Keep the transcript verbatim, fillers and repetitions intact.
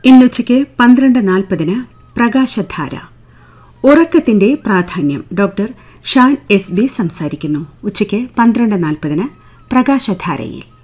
ഇന്നുച്ചയ്ക്ക് പന്ത്രണ്ട് നാൽപ്പതിന് പ്രകാശധാര. ഉറക്കത്തിന്റെ പ്രാധാന്യം ഡോക്ടർ ഷാൻ എസ് ബി സംസാരിക്കുന്നു. ഉച്ചയ്ക്ക് പന്ത്രണ്ട് നാൽപ്പതിന് പ്രകാശധാരയിൽ.